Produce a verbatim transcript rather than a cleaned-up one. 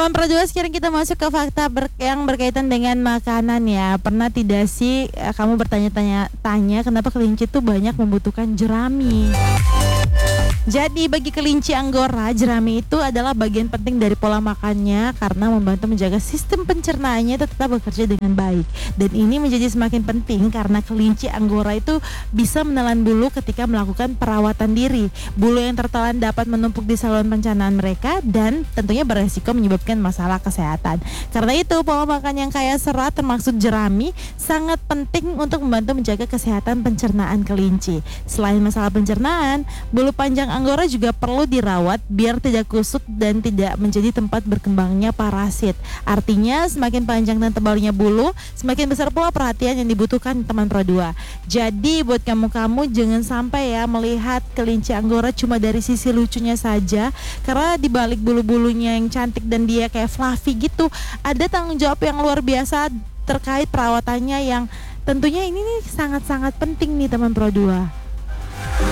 Teman Pro dua, sekarang kita masuk ke fakta ber- yang berkaitan dengan makanan ya. Pernah tidak sih eh, kamu bertanya-tanya tanya kenapa kelinci itu banyak membutuhkan jerami? Jadi bagi kelinci Anggora, jerami itu adalah bagian penting dari pola makannya karena membantu menjaga sistem pencernaannya itu tetap bekerja dengan baik. Dan ini menjadi semakin penting karena kelinci Anggora itu bisa menelan bulu ketika melakukan perawatan diri. Bulu yang tertelan dapat menumpuk di saluran pencernaan mereka dan tentunya beresiko menyebabkan masalah kesehatan. Karena itu pola makan yang kaya serat termasuk jerami sangat penting untuk membantu menjaga kesehatan pencernaan kelinci. Selain masalah pencernaan, bulu panjang Anggora juga perlu dirawat biar tidak kusut dan tidak menjadi tempat berkembangnya parasit. Artinya semakin panjang dan tebalnya bulu, semakin besar pula perhatian yang dibutuhkan teman Pro dua. Jadi buat kamu-kamu jangan sampai ya melihat kelinci Anggora cuma dari sisi lucunya saja, karena di balik bulu-bulunya yang cantik dan dia kayak fluffy gitu, ada tanggung jawab yang luar biasa terkait perawatannya yang tentunya ini nih sangat-sangat penting nih teman Pro dua.